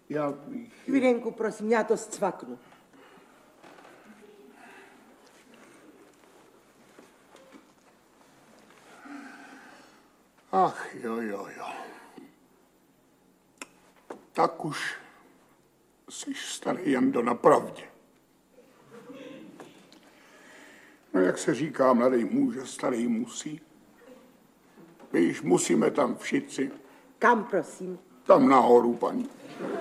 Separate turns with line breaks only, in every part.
Já bych...
Chvílenku, prosím, já to zcvaknu.
Ach, jo. Tak už jsi starý Jando na pravdě. No jak se říká, mladý může, starý musí. My již musíme tam všichni.
Kam, prosím?
Tam nahoru, paní.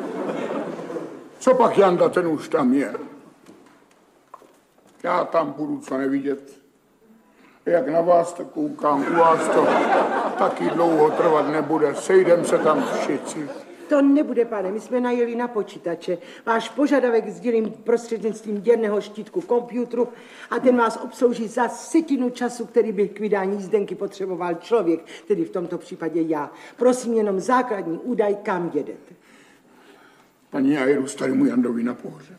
Co pak Janda, ten už tam je. Já tam budu co nevidět. Jak na vás to koukám, u vás to taky dlouho trvat nebude. Sejdem se tam všichni.
To nebude, pane, my jsme najeli na počítače. Váš požadavek sdělím prostřednictvím děrného štítku komputru a ten vás obslouží za setinu času, který by k vydání jízdenky potřeboval člověk, tedy v tomto případě já. Prosím jenom základní údaj, kam jedete.
Paní, já jedu starému Jandovi na pohřeb.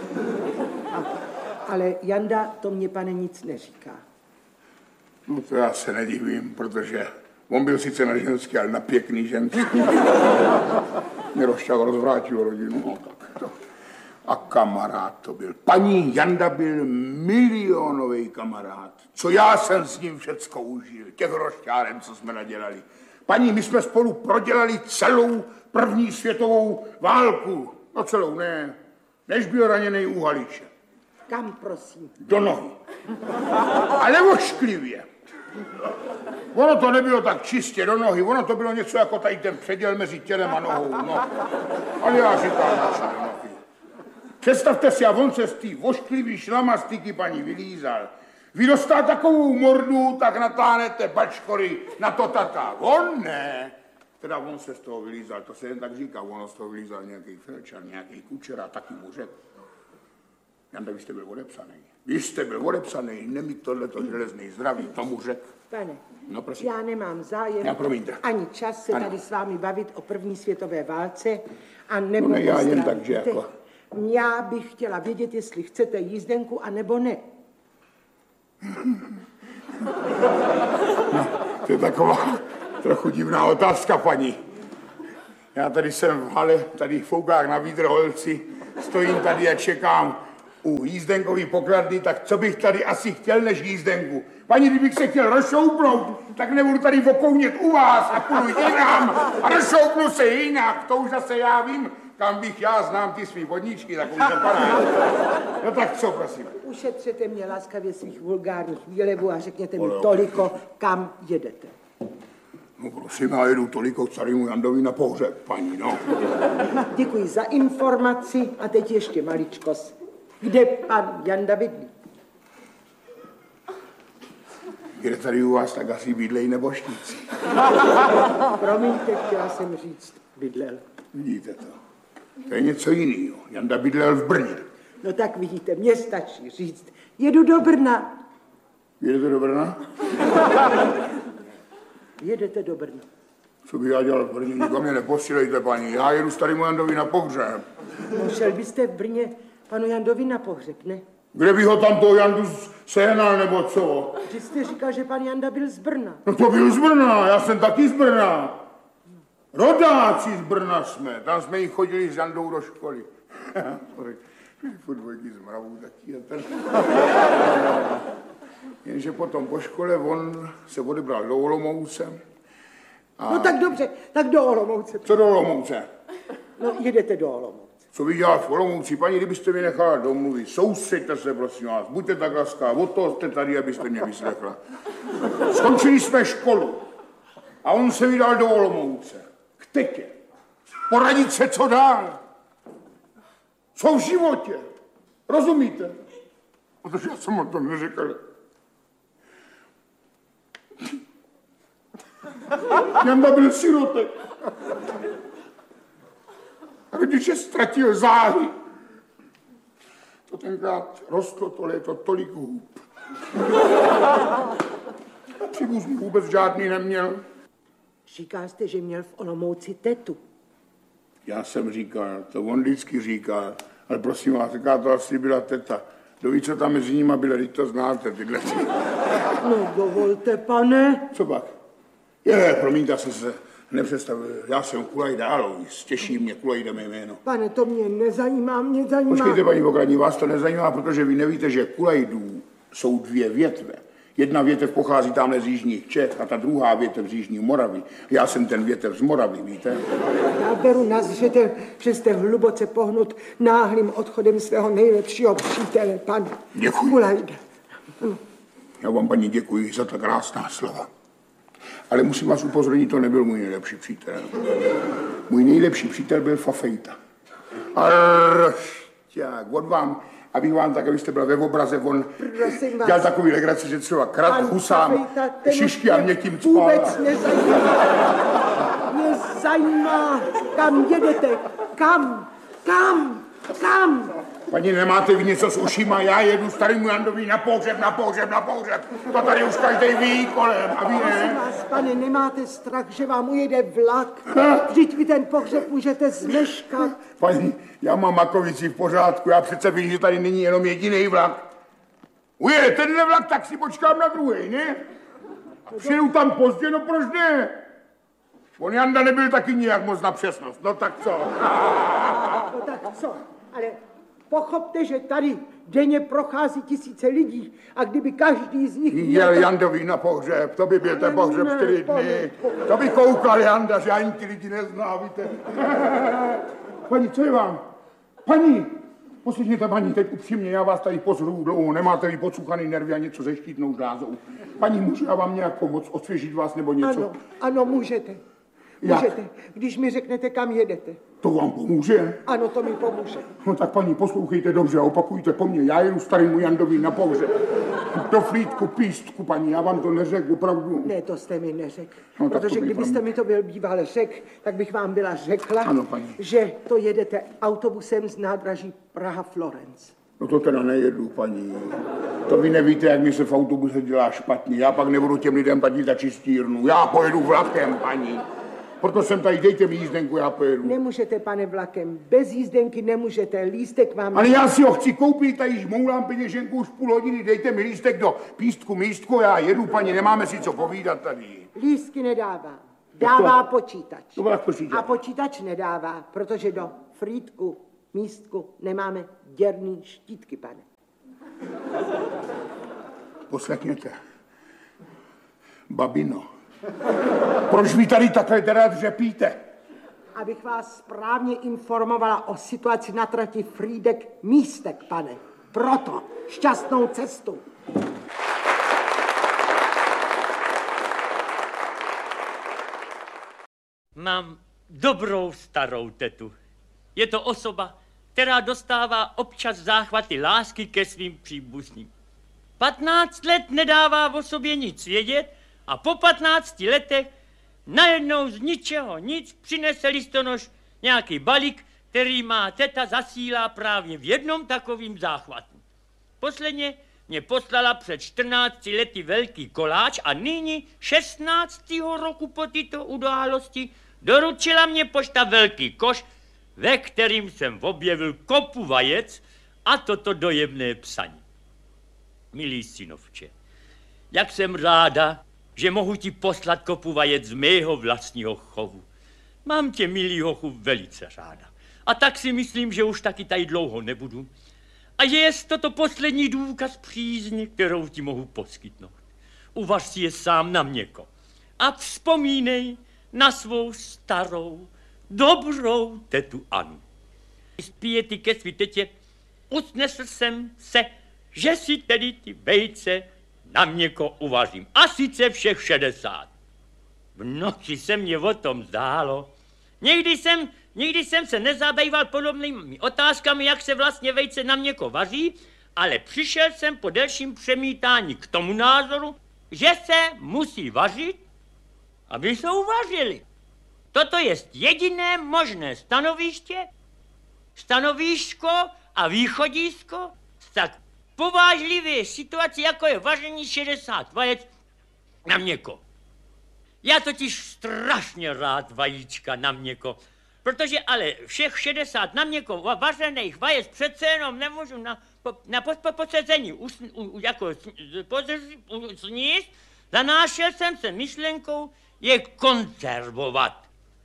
Ale Janda to mě, pane, nic neříká.
No to já se nedivím, protože on byl sice na ženský, ale na pěkný ženský. Mě rozvrátil rodinu. No, tak to. A kamarád to byl. Paní Janda byl milionový kamarád. Co já jsem s ním všecko užil. Těch rošťáren, co jsme nadělali. Paní, my jsme spolu prodělali celou první světovou válku. No celou ne. Než byl raněný u Haliče.
Kam, prosím?
Do nohy. Ale ošklivě. Ono to nebylo tak čistě do nohy, ono to bylo něco jako tady ten předěl mezi tělem a nohou, no. Ale já říkám, načo do nohy. Představte si, a on se z té ošklivý šlamastiky paní vylízal. Vy dostal takovou mordu, tak natáhnete bačkory na to tata. On ne. Teda on se z toho vylízal, to se jen tak říká, ono z toho vylízal nějaký felčan, nějaký kučera, taky mu řekl. Janda, vy jste byl odepsaný. Vy jste byl odepsaný, nemít tohleto železný zdraví, tomu řekl.
Pane,
no, prosím.
Já nemám zájem
ani
čas se tady s vámi bavit o první světové válce a nebo
no, já jen tak, že jako...
Já bych chtěla vědět, jestli chcete jízdenku, a nebo ne.
No, to je taková trochu divná otázka, paní. Já tady jsem v hale, tady v Foukách na Vídrholci, stojím tady a čekám u jízdenkový pokladny, tak co bych tady asi chtěl než jízdenku? Paní, kdybych se chtěl rozšoupnout, tak nebudu tady okounět u vás a půjdu jinam a rozšoupnu se jinak. To už zase já vím, kam bych já znám ty svý vodníčky, tak už nepadá. No tak co, prosím?
Ušetřete mě laskavě svých vulgárních výlevů a řekněte mi toliko, kam jedete.
No prosím, já jedu toliko k starému Jandovi na pohřeb, paní, no.
Děkuji za informaci a teď ještě maličkost. Kde pan Janda bydlí?
Kde tady u vás, tak asi bydlejí nebožníci.
Promiňte, chtěla jsem říct, bydlel.
Vidíte to? To je něco jiného. Janda bydlel v Brně.
No tak vidíte, mně stačí říct, jedu do Brna.
Jedete do Brna?
Jedete do Brna.
Co bych já dělal v Brně? Nikam mě neposílejte, paní. Já jedu starému Jandovi na pohřeb.
No, šel byste v Brně panu Jandovi na pohřeb, ne?
Kde by ho tam toho Jandu sehnal, nebo co?
Vy jste říkal, že pan Janda byl z Brna.
No to byl z Brna, já jsem taky z Brna. Rodáci z Brna jsme, tam jsme jí chodili s Jandou do školy. Furt dvojky z Mravů taky. Jenže potom po škole on se odebral do Olomouce.
A... No tak dobře, tak do Olomouce.
Co do Olomouce?
No jedete do Olomouce.
Co vy děláte v Olomouci? Paní, kdybyste mi nechala domluvit, soustřeďte se, prosím vás, buďte tak laskavá, od toho jste tady, abyste mě vyslechla. Skončili jsme školu a on se vydal do Olomouce. K tetě. Poradit se, co dál. Co v životě. Rozumíte? Protože já jsem o tom neřekl. Janda byl sirotek. A rodiče ztratil záhy. To tenkrát rostlo to léto tolik hůb. Příbuzný vůbec žádný neměl.
Říkal jste, že měl v Olomouci tetu.
Já jsem říkal, to on vždycky říká, ale prosím vás, říká, to asi byla teta. Kdo ví, co tam mezi nimi bylo, teď to znáte, tyhle.
No dovolte, pane.
Co pak? Promiňte, Nepředstavuji, já jsem Kulajda Alois, těší mě, Kulajda mé jméno.
Pane, to mě nezajímá, mě zajímá...
Počkejte, paní Pokladní, vás to nezajímá, protože vy nevíte, že Kulajdů jsou dvě větve. Jedna větev pochází tamhle z jižních Čech a ta druhá větev z jižní Moravy. Já jsem ten větev z Moravy, víte?
Já beru na zřetel, že jste hluboce pohnut náhlým odchodem svého nejlepšího přítele, pane.
Děkuji.
Kulajda.
Já vám, paní, děkuji za ta krásná slova. Ale musím vás upozornit, to nebyl můj nejlepší přítel. Můj nejlepší přítel byl Fafejta. Aršťák, od vám, abych vám tak, abyste byla ve obraze, on dělal takový legraci, že třeba krat husám, šišky a mě tím cpál.
Vůbec nezajímá. Mě zajímá, kam jedete, kam.
Paní, nemáte vy něco s ušima? Já jedu starýmu Jandovi na pohřeb. To tady už každý ví kolem, a vy ne?
Prosím vás, pane, nemáte strach, že vám ujede vlak? Vždyť vy ten pohřeb můžete zmeškat.
Paní, já mám makovici v pořádku, já přece vím, že tady není jenom jediný vlak. Ujede tenhle vlak, tak si počkám na druhý, ne? A přijedu tam pozdě, no proč ne? On Janda nebyl taky nijak moc na přesnost, no tak co?
No tak co, ale pochopte, že tady denně prochází tisíce lidí a kdyby každý z nich...
Jel Jandovi na pohřeb, to by byl ten pohřeb 4 dny. To by koukal Janda, že ani ty lidi nezná, víte. Paní, co je vám? Paní, poslechněte, paní, teď upřímně, já vás tady pozoruju dlouho, nemáte vy podsuchaný nervy a něco se štítnou žlázou. Paní, můžu já vám nějak pomoct, osvěžit vás nebo něco?
Ano, můžete. Můžete, když mi řeknete, kam jedete.
To vám pomůže?
Ano, to mi pomůže.
No tak paní, poslouchejte dobře a opakujte po mně. Já jedu starýmu Jandovi na pohřeb. Do Frýdku Pístku, paní, já vám to neřekl, opravdu.
Ne, to jste mi neřekl.
No,
protože kdybyste mi to byl býval řekl, tak bych vám byla řekla,
ano, paní,
že to jedete autobusem z nádraží Praha-Florence.
No to teda nejedu, paní. To vy nevíte, jak mi se v autobuse dělá špatně. Já pak nebudu těm lidem platit za čistírnu. Já pojedu vlakem, paní. Proto jsem tady, dejte mi jízdenku, já pojedu.
Nemůžete, pane, vlakem. Bez jízdenky nemůžete. Lístek vám...
Ale já si ho chci koupit, tady žmoulám peněženku už půl hodiny. Dejte mi lístek do Pístku místku, já jedu, paní, nemáme si co povídat tady.
Lístky nedává. Dává počítač.
To byla počítač.
A počítač nedává, protože do Frýdku místku nemáme děrný štítky, pane.
Poslechněte. Babino. Proč vy tady takhle teda dřepíte?
Abych vás správně informovala o situaci na trati Frýdek Místek, pane. Proto šťastnou cestu.
Mám dobrou starou tetu. Je to osoba, která dostává občas záchvaty lásky ke svým příbuzným. 15 let nedává o sobě nic vědět a po 15 letech najednou z ničeho nic přinese listonoš nějaký balík, který má teta zasílá právě v jednom takovým záchvatu. Posledně mě poslala před 14 lety velký koláč a nyní 16. roku po této události doručila mě pošta velký koš, ve kterým jsem objevil kopu vajec a toto dojemné psaní. Milý synovče, jak jsem ráda, že mohu ti poslat kopu vajec z mého vlastního chovu. Mám tě, milý hochu, velice ráda. A tak si myslím, že už taky tady dlouho nebudu. A je toto poslední důkaz přízně, kterou ti mohu poskytnout. Uvaž si je sám na měko. A vzpomínej na svou starou, dobrou tetu Anu. Z piety ke svý tetě usnesl jsem se, že si tedy ty vejce na měko uvařím. A sice všech 60. V noci se mě o tom zdálo. Nikdy jsem se nezabýval podobnými otázkami, jak se vlastně vejce na měko vaří, ale přišel jsem po delším přemítání k tomu názoru, že se musí vařit, aby se uvařili. Toto je jediné možné stanoviško a východisko z tak povážlivé situace, jako je vaření 60 vajec na měko. Já totiž strašně rád vajíčka na měko, protože ale všech 60 na měko vařených vajec přece jenom nemůžu na posezení sníst. Zanášel jsem se myšlenkou, je konzervovat.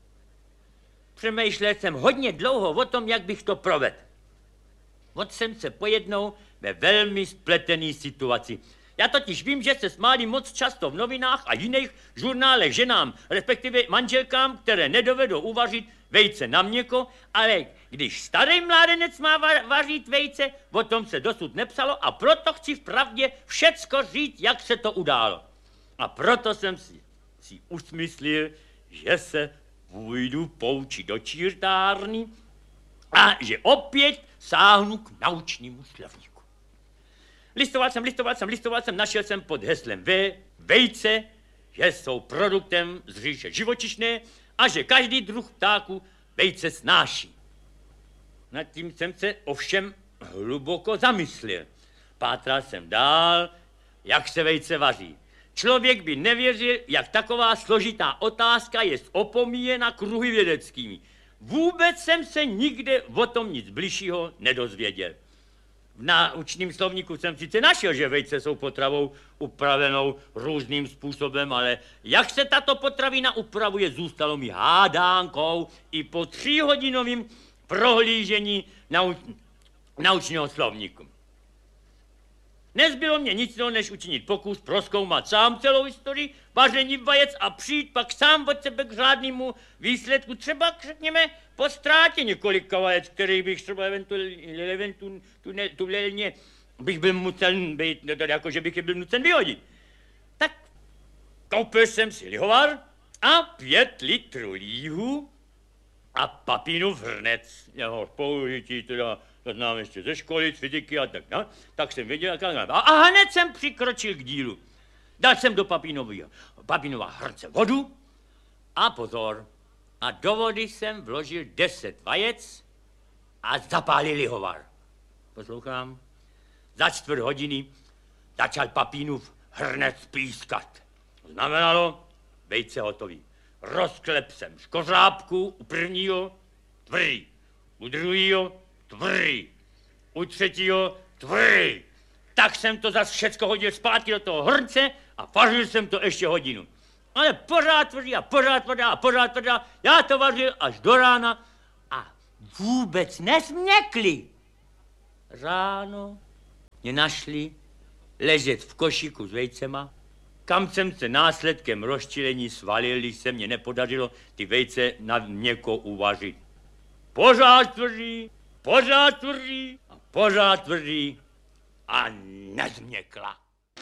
Přemýšlel jsem hodně dlouho o tom, jak bych to provedl. Od jsem se pojednou ve velmi spletené situaci. Já totiž vím, že se smálí moc často v novinách a jiných žurnálech ženám, respektive manželkám, které nedovedou uvařit vejce na měko, ale když starý mládenec má vařit vejce, o tom se dosud nepsalo a proto chci vpravdě všecko říct, jak se to událo. A proto jsem si usmyslil, že se půjdu poučit do čírtárny a že opět sáhnu k naučnému slovníku. Listoval jsem, našel jsem pod heslem vejce, že jsou produktem z říše živočišné a že každý druh ptáku vejce snáší. Nad tím jsem se ovšem hluboko zamyslel. Pátral jsem dál, jak se vejce vaří. Člověk by nevěřil, jak taková složitá otázka je opomíjena kruhy vědeckými. Vůbec jsem se nikde o tom nic bližšího nedozvěděl. V naučném slovníku jsem sice našel, že vejce jsou potravou upravenou různým způsobem, ale jak se tato potravina upravuje, zůstalo mi hádánkou i po 3hodinovém prohlížení naučného slovníku. Nezbylo mě nic jiného, než učinit pokus prozkoumat sám celou historii vaření vajec a přijít pak sám od sebe k řádnému výsledku. Třeba, řekněme, po ztrátě několika vajec, který bych třeba eventuálně bych byl nucen být, jakože bych je byl nucen vyhodit. Tak koupil jsem si lihovar a 5 litrů líhu a papínův hrnec. Jeho použití teda to znám ještě ze školy, z fyziky a tak, no. Tak jsem věděl, jak a hned jsem přikročil k dílu. Dal jsem do papínova hrnce vodu a pozor. A do vody jsem vložil 10 vajec a zapálil lihovar. Poslouchám. Za 4 hodiny začal papínův hrnec pískat. To znamenalo, vejce hotový. Rozklep jsem škořápku u prvního, tvrdý, u druhého, tvrdý, u třetího, tvrdý. Tak jsem to zase všecko hodil zpátky do toho hrnce a vařil jsem to ještě hodinu. Ale pořád tvrdý a pořád tvrdá a pořád tvrdá. Já to vařil až do rána a vůbec nesměkli. Ráno mě našli ležet v košíku s vejcema, kam jsem se následkem rozčilení svalil, když se mně nepodařilo ty vejce na měko uvařit. Pořád tvrdý a pořád tvrdý a nezměkla.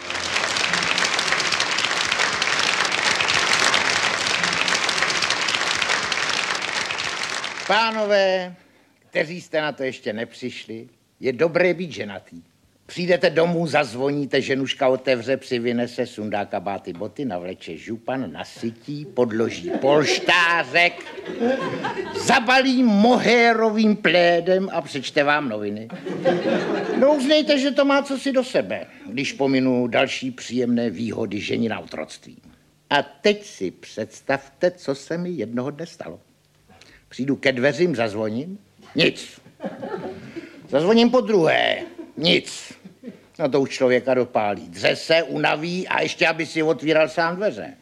Pánové, kteří jste na to ještě nepřišli, je dobré být ženatý. Přijdete domů, zazvoníte, ženuška otevře, přivynese, sundá kabáty, boty, navleče župan, nasytí, podloží polštářek, zabalí mohérovým plédem a přečte vám noviny. No uznejte, že to má cosi do sebe, když pominu další příjemné výhody ženi na otroctví. A teď si představte, co se mi jednoho dne stalo. Přijdu ke dveřím, zazvoním, nic. Zazvoním po druhé, nic. No to už člověka dopálí. Dře se, unaví a ještě, aby si otvíral sám dveře.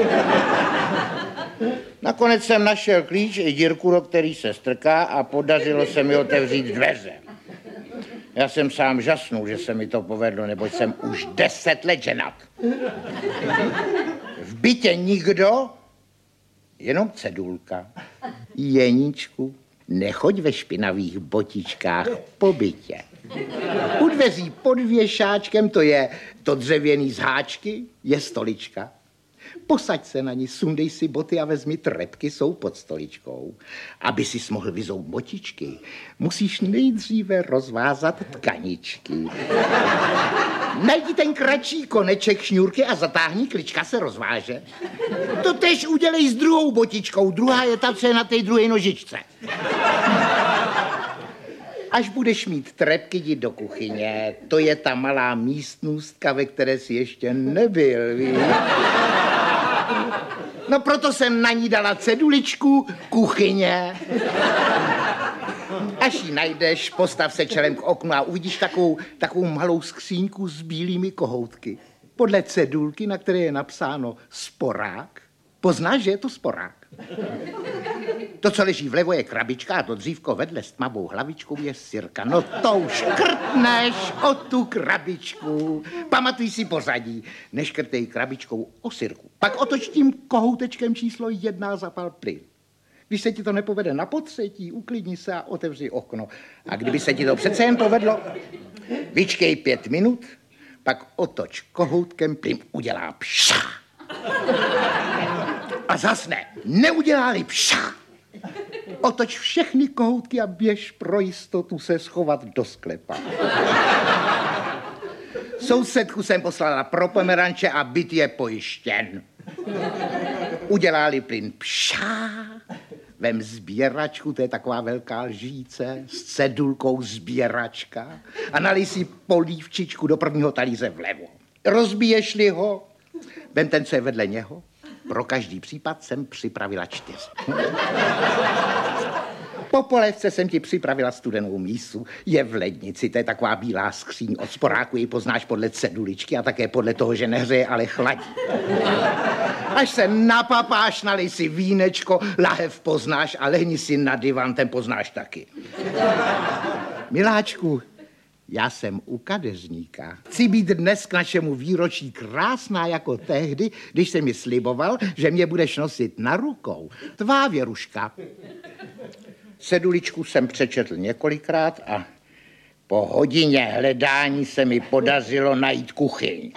Nakonec jsem našel klíč i dírku, do který se strká a podařilo se mi otevřít dveře. Já jsem sám žasnul, že se mi to povedlo, neboť jsem už 10 let ženat. V bytě nikdo, jenom cedulka. Jeníčku, nechoď ve špinavých botičkách po bytě. U dveří pod věšáčkem, to dřevěný z háčky, je stolička. Posaď se na ní, sundej si boty a vezmi trepky, jsou pod stoličkou. Aby si mohl vyzout botičky, musíš nejdříve rozvázat tkaničky. Najdi ten kratší koneček šňůrky a zatáhni, klička se rozváže. To tež udělej s druhou botičkou, druhá je ta, co je na té druhé nožičce. Až budeš mít trepky, jdi do kuchyně. To je ta malá místnostka, ve které jsi ještě nebyl, víš? No proto jsem na ní dala ceduličku kuchyně. Až ji najdeš, postav se čelem k oknu a uvidíš takovou malou skříňku s bílými kohoutky. Podle cedulky, na které je napsáno sporák, Poznáš, že je to sporák. To, co leží vlevo, je krabička a to dřívko vedle s tmavou hlavičkou je sirka. No to už krtneš o tu krabičku. Pamatuj si pořadí. Neškrtej krabičkou o sirku. Pak otoč tím kohoutečkem číslo 1 a zapal plyn. Když se ti to nepovede na potřetí, uklidni se a otevři okno. A kdyby se ti to přece jen povedlo, vyčkej 5 minut, pak otoč kohoutkem, plyn udělá pša. A zas ne, neudělá-li pša. Otoč všechny kohoutky a běž pro jistotu se schovat do sklepa. Sousedku jsem poslala pro pomeranče a byt je pojištěn. Udělá-li plyn pša, vem sběračku, to je taková velká lžíce, s cedulkou sběračka a nalij si polívčičku do prvního talíře vlevo. Rozbiješ-li ho, vem ten, co je vedle něho. Pro každý případ jsem připravila 4. Po polévce jsem ti připravila studenou mísu. Je v lednici, to je taková bílá skříň. Od sporáku ji poznáš podle ceduličky a také podle toho, že nehřeje, ale chladí. Až se napapáš, nalej si vínečko, lahev poznáš a lehni si na divan, ten poznáš taky. Miláčku, já jsem u kadeřníka. Chci být dnes k našemu výročí krásná jako tehdy, když jsi mi sliboval, že mě budeš nosit na rukou. Tvá Věruška. Ceduličku jsem přečetl několikrát a po hodině hledání se mi podařilo najít kuchyň.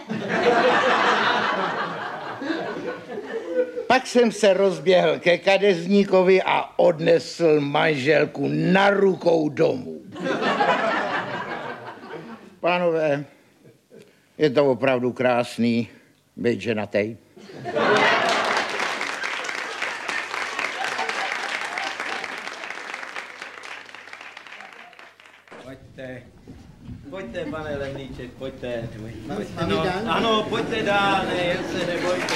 Pak jsem se rozběhl ke kadeřníkovi a odnesl manželku na rukou domů. Pánové, je to opravdu krásný být ženatej.
Pojďte, pane Lemlíček, pojďte. Ano, pojďte dál, jen se nebojte.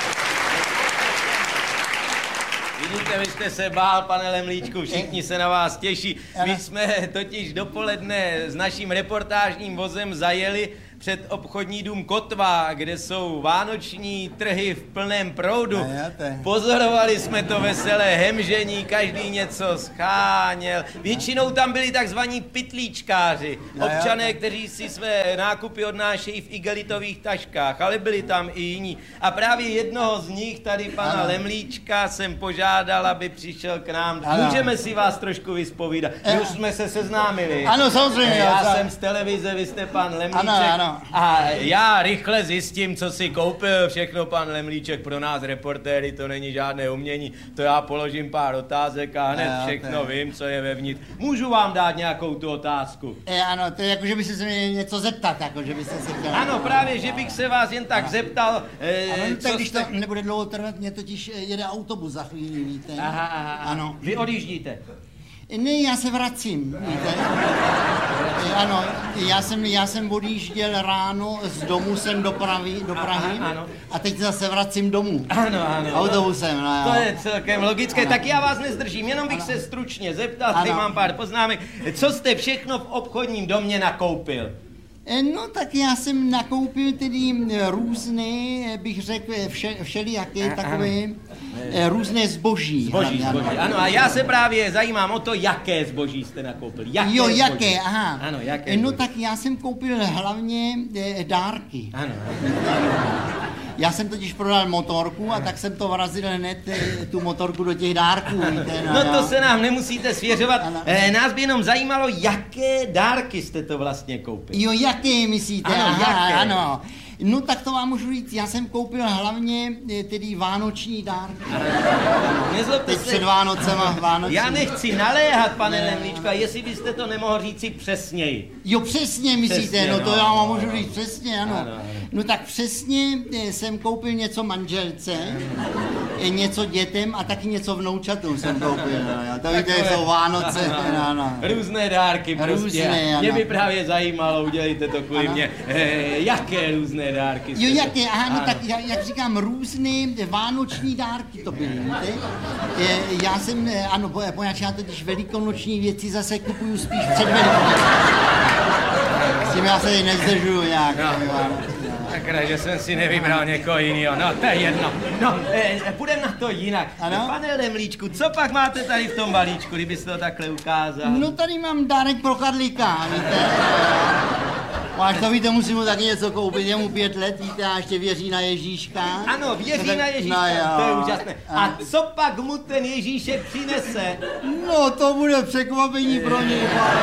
Vidíte, vy jste se bál, pane Lemlíčku, všichni se na vás těší. My jsme totiž dopoledne s naším reportážním vozem zajeli před obchodní dům Kotva, kde jsou vánoční trhy v plném proudu. Pozorovali jsme to veselé hemžení, každý něco scháněl. Většinou tam byli takzvaní pytlíčkáři, občané, kteří si své nákupy odnášejí v igelitových taškách, ale byli tam i jiní. A právě jednoho z nich, tady pana Lemlíčka, jsem požádal, aby přišel k nám. Můžeme si vás trošku vyspovídat. My už jsme se seznámili.
Ano, samozřejmě.
Já jsem z televize, vy jste pan Lemlíček.
Ano.
A já rychle zjistím, co si koupil všechno pan Lemlíček. Pro nás reportéry to není žádné umění. To já položím pár otázek a hned všechno vím, co je vevnitř. Můžu vám dát nějakou tu otázku?
Ano, to je jako, že byste se mě něco zeptat, jako, že byste se chtěl...
Ano, právě, že bych se vás jen tak zeptal,
ano, tak když
jste...
to nebude dlouho trvat, mě totiž jede autobus za chvíli, víte.
Aha.
Ano.
Vy odjíždíte?
Ne, já se vracím, víte. Ano, já jsem odjížděl ráno z domu sem do Prahy
ano.
A teď zase vracím domů.
Ano.
Autobusem, no jo.
To je celkem logické, tak já vás nezdržím, jenom bych se stručně zeptal, tady mám pár poznámek. Co jste všechno v obchodním domě nakoupil?
No tak já jsem nakoupil tedy různé, bych řekl, všelijaké takové různé zboží.
Zboží. Ano, a já se právě zajímám o to, jaké zboží jste nakoupil.
Jaké, aha.
Ano, jaké
No
zboží.
tak já jsem koupil hlavně dárky.
Ano.
Já jsem totiž prodal motorku a tak jsem to vrazil hned tu motorku do těch dárků, víte.
No to se nám nemusíte svěřovat. Nás by jenom zajímalo, jaké dárky jste to vlastně koupil.
Jo, jaké myslíte?
Ano, jaké?
Ano. No tak to vám můžu říct, já jsem koupil hlavně tedy vánoční dárky.
Nezlobte
Teď
se.
před Vánocema vánoční.
Já nechci naléhat, pane Lemlíčku, a jestli byste to nemohl říci přesněji.
Jo, přesně myslíte,
Přesně,
no to já vám můžu říct přesně, ano.
Ano.
No tak přesně jsem koupil něco manželce, něco dětem a taky něco vnoučatům jsem koupil. No. To víte, jsou Vánoce. Ano.
Různé dárky prostě.
Různé, ano.
Mě by právě zajímalo, udělejte to kvůli mě. Jaké různé dárky jste
Jo,
to-
jaké? Aha, no
Ano.
tak jak říkám, různé vánoční dárky to byly, víte? Já jsem, ano, poněvadž já totiž velikonoční věci zase kupuju spíš před Velikonoční. S tím já se nezdržuju nějak.
No. Sakra, že jsem si nevybral někoho jiného. No, to je jedno. No, půjdeme na to jinak.
Ano?
Pane Lemlíčku, co pak máte tady v tom balíčku, kdybyste to takhle ukázal?
No tady mám dárek pro Karlíka, víte? Až to víte, musím mu taky něco koupit, je mu 5 let, víte, a ještě věří na Ježíška.
Ano, věří na Ježíška,
No,
to je úžasné. A co pak mu ten Ježíšek přinese?
No, to bude překvapení pro něj.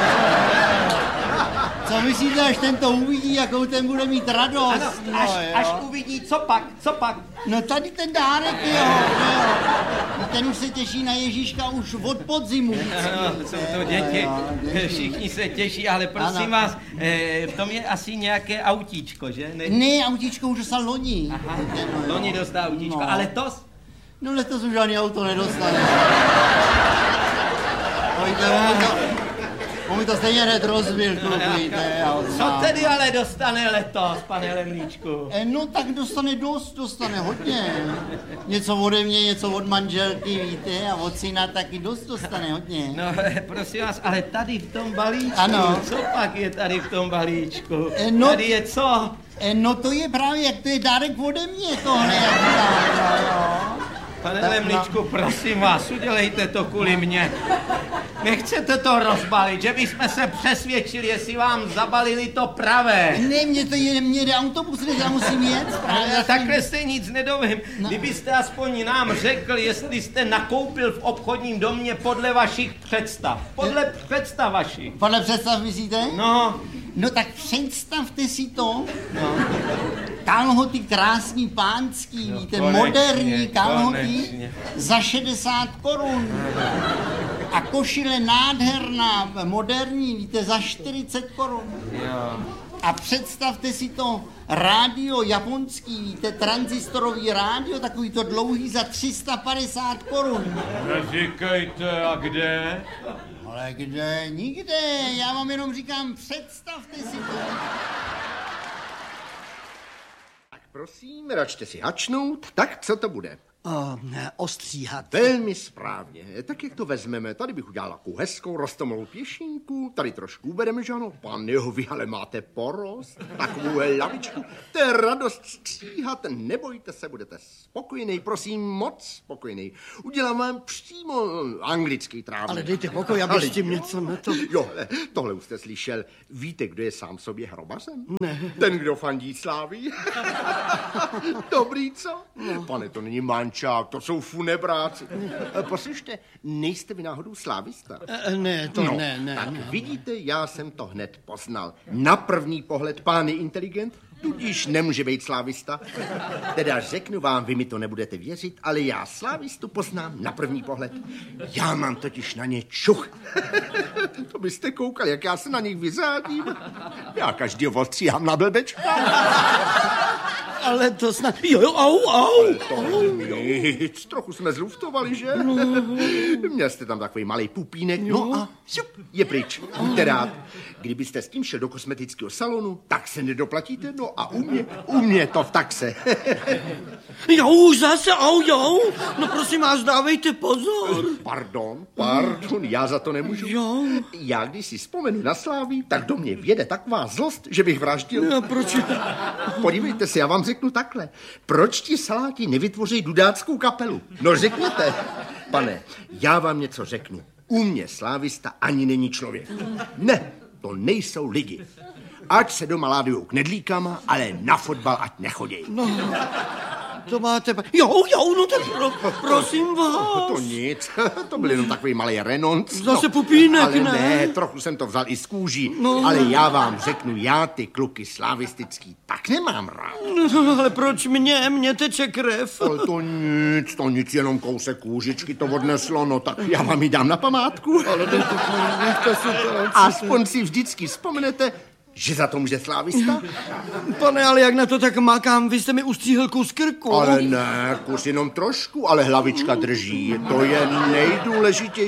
Co myslíte, až ten to uvidí, jakou ten bude mít radost?
Ano, až uvidí, co pak?
No tady ten dárek, jo. Ten už se těší na Ježíška už od podzimu.
Ano, jsou to děti, všichni se těší, ale prosím vás, v tom je asi nějaké autíčko, že?
Ne, autíčko už dostal loni.
Aha, loni dostal autíčko,
No.
a letos?
No letos už žádný auto nedostane. On mi to stejně hned rozbil, víte.
Co tedy ale dostane letos, pane Lemlíčku?
No tak dostane hodně. Něco ode mě, něco od manželky, víte, a od syna taky dost dostane hodně.
No, prosím vás, ale tady v tom balíčku,
Ano.
co pak je tady v tom balíčku?
No-
Tady je co?
No to je právě, jak to je dárek ode mě tohle, jak říkám,
Pane Lemlíčku, prosím vás, udělejte to kvůli mně. Nechcete to rozbalit, že bychom se přesvědčili, jestli vám zabalili to pravé.
Ne, mě jde autobus, já musím jet právě.
Takhle se nic nedovím. Kdybyste aspoň nám řekl, jestli jste nakoupil v obchodním domě podle vašich představ. Podle představ vašich.
Podle představ myslíte?
No,
No tak představte si to. Kalhoty krásný pánský, víte,
konečně,
moderní kalhoty
konečně.
za 60 korun. A košile nádherná, moderní, víte, za 40 korun.
jo.
A představte si to rádio japonský, víte, transistorový rádio, takový to dlouhý za 350 korun.
Neříkejte, a kde?
Ale kde? Nikde, já vám jenom říkám, představte si to.
Prosím, račte si hačnout. Tak, co to bude?
Ostříhat.
Velmi správně. Tak jak to vezmeme? Tady bych udělal takovou hezkou rostomilou pěšinku. Tady trošku ubereme, že ano? Pane jeho, vy ale máte porost. Takovou lavičku. To je radost stříhat. Nebojte se, budete spokojený. Prosím, moc spokojený. Udělám vám přímo anglický trávník.
Ale dejte pokoj, abych s tím něco na to...
Jo, tohle už jste slyšel. Víte, kdo je sám sobě hrobařem? Ne. Ten, kdo fandí Slávii. Dobrý, co? No. Pane, to není mančák, to jsou funebráci. Poslyšte, nejste vy náhodou slávista?
Ne, to ne.
Tak vidíte, já jsem to hned poznal. Na první pohled pán je inteligent, tudíž nemůže být slávista. Teda řeknu vám, vy mi to nebudete věřit, ale já slávistu poznám na první pohled. Já mám totiž na ně čuch. To byste koukali, jak já se na nich vyřádím. Já každýho ostříhám na blbečka.
Ale to snad... Jo, au.
To nic, trochu jsme zluftovali, že? Měl jste tam takový malý pupínek, no a šup, je pryč. Buďte rád. Kdybyste s tím šel do kosmetického salonu, tak se nedoplatíte, no a u mě to v taxe.
Jo, už zase, jo. No prosím vás, dávejte pozor.
Pardon, já za to nemůžu.
Jo.
Já, když si vzpomenu na Slávii, tak do mě vjede taková zlost, že bych vraždil.
No, proč?
Podívejte se, já vám řeknu takhle. Proč ti saláti nevytvoří dudáckou kapelu? No řekněte. Pane, já vám něco řeknu. U mě slávista ani není člověk. Ne, to nejsou lidi. Ať se doma ládujou knedlíkama, ale na fotbal ať nechodějí.
No, to máte... Jo, no tak prosím vás.
To nic, to byl jenom takový malý renonc.
Zase pupínek,
ale
ne?
ne, trochu jsem to vzal i z kůží. No. Ale já vám řeknu, já ty kluky slavistický tak nemám rád.
No, ale proč mě teče krev?
Ale to nic, jenom kousek kůžičky to odneslo, no tak já vám ji dám na památku.
Ale nechte si to.
Aspoň si vždycky vzpomenete, že za to může slávista?
Pane, ale jak na to tak makám, vy jste mi ustříhl kus krku.
Ale ne, kus jenom trošku, ale hlavička drží, to je nejdůležitější.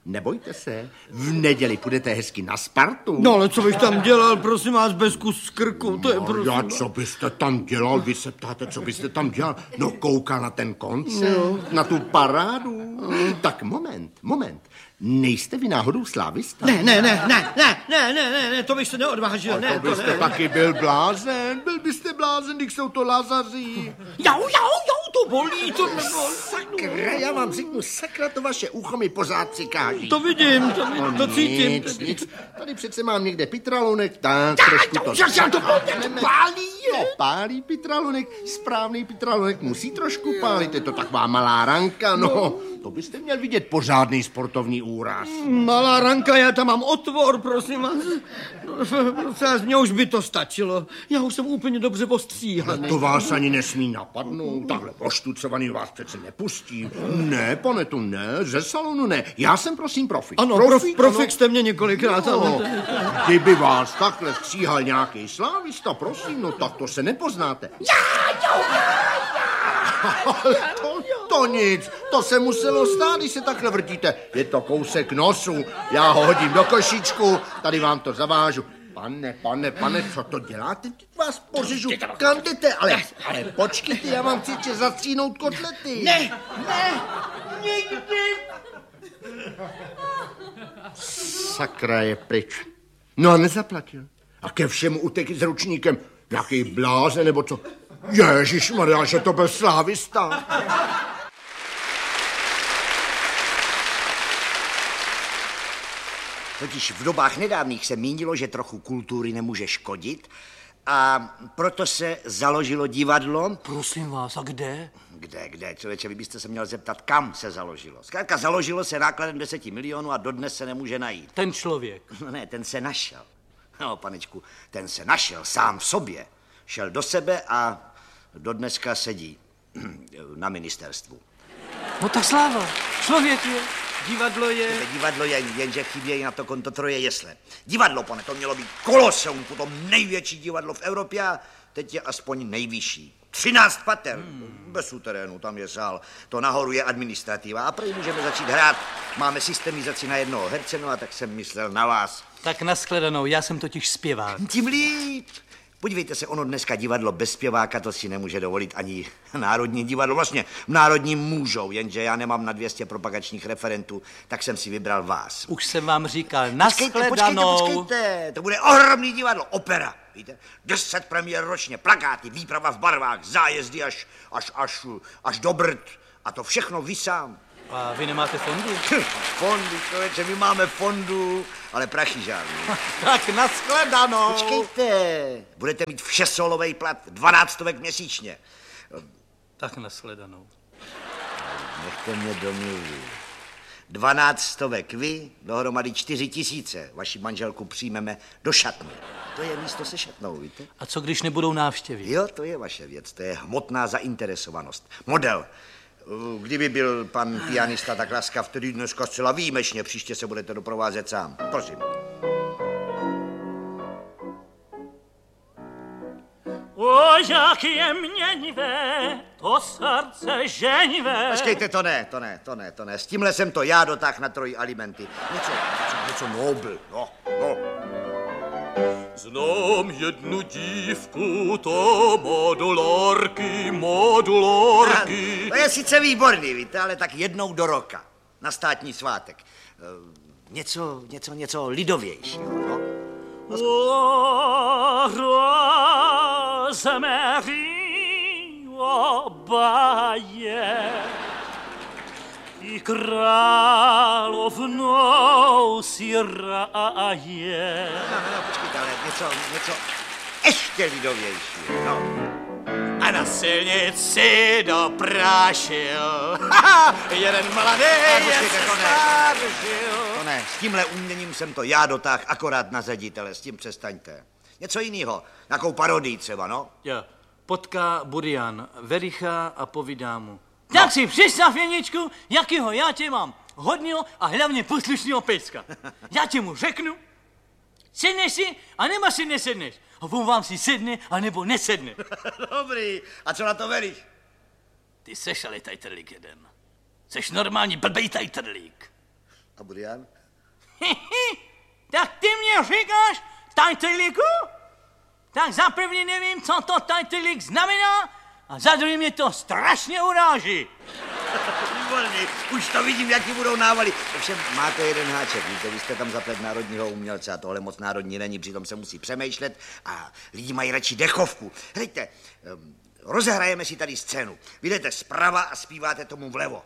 Nebojte se, v neděli půjdete hezky na Spartu.
No ale co bych tam dělal, prosím vás, bez kus z krku, to je
No, já, co byste tam dělal? Vy se ptáte, co byste tam dělal? No, koukal na ten koncert, na tu parádu. Tak moment. Nejste vy náhodou slávista?
Ne, to bych se neodvážil,
To byste taky byl blázen, byste blázen, když jsou to Lazaří.
Jau, to bolí, to nebolí.
Sakra, já vám řeknu, sakra, to vaše ucho mi pořád cikáží.
To vidím, to cítím.
Nic. Tady přece mám někde pitralunek, tak trošku to...
To pálí,
No, pálí pitralunek, správný pitralunek musí trošku pálit, je to taková malá ranka, no. To byste měl vidět pořádný sportovní úraz.
Malá ranka, já tam mám otvor, prosím vás. Z mě už by to stačilo. Já už jsem úplně dobře ostříhaný.
To vás ani nesmí napadnout, takhle poštucovaný vás přece nepustí. Ne, pane, tu ne, ze salonu ne. Já jsem prosím profik.
Ano, profik jste mě několikrát.
No, kdyby vás takhle stříhal nějaký slávista, prosím, no tak to se nepoznáte. Ale to nic, to se muselo stát, když se takhle vrtíte. Je to kousek nosu, já ho hodím do košíčku, tady vám to zavážu. Pane, co to děláte? Vás pořežu, kam jdete? Ale počkejte, já vám chci ještě zastříhnout kotlety.
Ne, nikdy.
Sakra, je pryč. No a nezaplatil. A ke všemu utek s ručníkem. Jaký blázen, nebo co? Ježišmarja, že to byl slávista.
Totiž v dobách nedávných se mínilo, že trochu kultury nemůže škodit a proto se založilo divadlo.
Prosím vás, a kde?
Kde, člověče, vy byste se měl zeptat, kam se založilo. Zkrátka založilo se nákladem 10 milionů a dodnes se nemůže najít.
Ten člověk.
No ne, ten se našel. No, panečku, ten se našel sám v sobě. Šel do sebe a dodneska sedí na ministerstvu.
No tak sláva, člověk je, divadlo je.
Divadlo je, jenže chybějí na to konto 3 jesle. Divadlo, pane, to mělo být koloseum, potom největší divadlo v Evropě a teď je aspoň nejvyšší. 13 pater, bez suterénu, tam je sál. To nahoru je administrativa a prý můžeme začít hrát. Máme systemizaci na jednoho herce, no a tak jsem myslel na vás.
Tak nashledanou, já jsem totiž zpěvák.
Tím líp. Podívejte se, ono dneska divadlo bez zpěváka, to si nemůže dovolit ani Národní divadlo. Vlastně v Národním můžou, jenže já nemám na 200 propagačních referentů, tak jsem si vybral vás.
Už jsem vám říkal, nashledanou.
Počkejte, to bude ohromný divadlo, opera. Víte, 10 premiér ročně, plakáty, výprava v barvách, zájezdy až do Brd. A to všechno vy sám.
A vy nemáte fondu?
Fondu, člověče, my máme fondu, ale prachy žádný.
Tak nashledanou.
Počkejte, budete mít všesolovej plat, 12 měsíčně.
Tak nashledanou.
Nechte mě domluvit. 12 vy, dohromady 4 000. Vaši manželku přijmeme do šatny. To je místo se šatnou, víte?
A co když nebudou návštěvy?
Jo, to je vaše věc, to je hmotná zainteresovanost. Model. Kdyby byl pan pianista tak laskav, tedy dneska zcela výjimečně, příště se budete doprovázet sám. Prosím.
O, jak je měnivé, to srdce ženivé.
Počkejte, to ne. S tímhle jsem to já dotáhl na 3 alimenty. Něco nobl, no.
Znám jednu dívku, to modulárky.
To je sice výborný, víte, ale tak jednou do roka, na státní svátek. Něco lidovějšího, no.
O, Rosemary, obaje, i královnou si ráje.
No, počkejte, ale něco ještě lidovějšího, no.
A na silnici doprášil jeden mladý
To ne, s tímhle uměním jsem to já dotáhl akorát na ředitele, s tím přestaňte. Něco jiného, nějakou parodii třeba, no.
Jo, potká Burian Vericha a povídá mu. Tak si představ, Jeničku, jakýho já tě mám hodného a hlavně poslušného pejska. Já tě mu řeknu, sedneš si a nema si nesedneš. A on vám si sedne a nebo nesedne.
Dobrý, a co na to veríš?
Ty seš ale tajtrlík jeden. Seš normální blbej tajtrlík.
A Burian?
Tak ty mě říkáš tajteliku? Tak za první nevím, co to tajtelik znamená, a za druhý mě to strašně uráží.
Výborný, už to vidím, jaký budou návaly. Ovšem, máte jeden háček, víte, vy jste tam zaplet národního umělce a tohle moc národní není, přitom se musí přemýšlet a lidi mají radši dechovku. Hleďte, rozehrajeme si tady scénu. Vy jdete zprava a zpíváte tomu vlevo.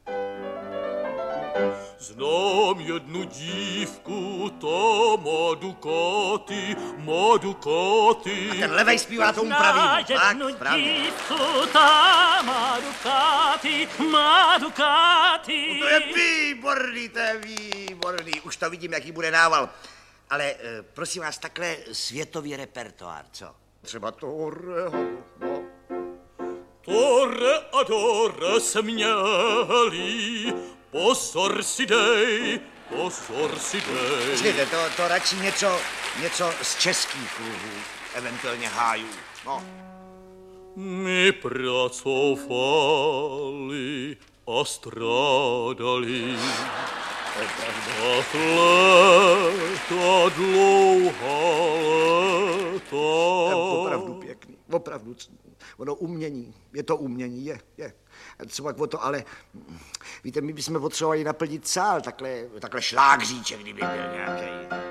Znám jednu dívku, ta má Ducati, má Ducati.
A ten levej zpívá tomu pravýmu. Tak, správně.
Dívku, ta má Ducati, má Ducati.
To je výborný. Už to vidím, jaký bude nával. Ale prosím vás, takhle světový repertoár, co? Třeba Torre, no.
Torre adore se měli, pozor si dej, pozor si dej.
Počkejte, to radši něco z českých luhů, eventuálně hájů. No.
My pracovali a strádali. Ta dlouhá léta.
Opravdu pěkný, opravdu. Ono umění, je to umění, je. Třeba o to, ale víte, my bychom potřebovali naplnit sál, takhle šlágříček, kdyby byl nějaký.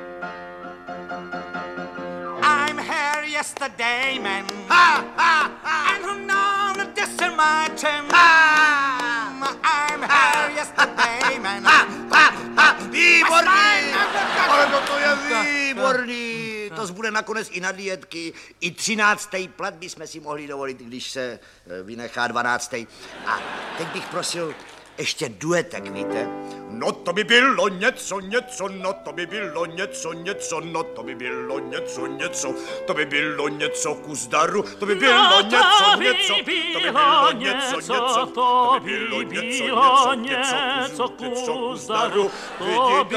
I'm here yesterday, man. And who knows this is my time. I'm here yesterday, man.
Výborný! Ale to je výborný! To zbude nakonec i na dietky. I 13. plat bychom si mohli dovolit, když se vynechá 12. A teď bych prosil ještě duetek, víte?
No to by bylo něco, no to by bylo něco, no to by bylo něco, to by bylo něco ku zdaru, to by bylo něco, to by bylo něco, to by bylo něco ku zdaru, to by